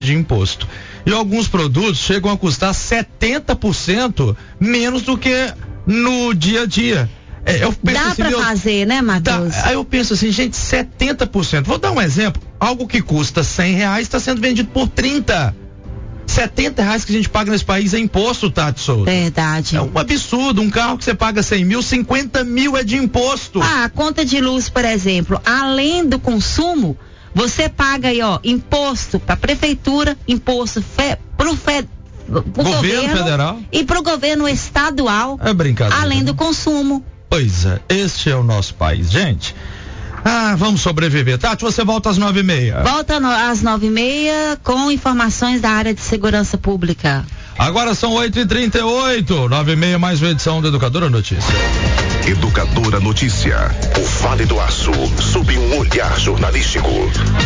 de imposto. E alguns produtos chegam a custar 70% menos do que no dia a dia. Eu penso dá assim, pra fazer, né, Matheus? Aí eu penso assim, gente, 70%. Vou dar um exemplo. Algo que custa R$100 está sendo vendido por 30. R$70 que a gente paga nesse país é imposto, Tati Souza. Verdade. É um absurdo. Um carro que você paga 100 mil, 50 mil é de imposto. A conta de luz, por exemplo, além do consumo, você paga aí, imposto pra prefeitura, imposto pro governo federal e pro governo estadual. É brincadeira. Além do consumo. Pois é, este é o nosso país, gente. Vamos sobreviver. Tati, você volta às 9h30. Volta às 9h30 com informações da área de segurança pública. Agora são 8h38, 9h30, mais uma edição do Educadora Notícia. Educadora Notícia, o Vale do Aço, sob um olhar jornalístico.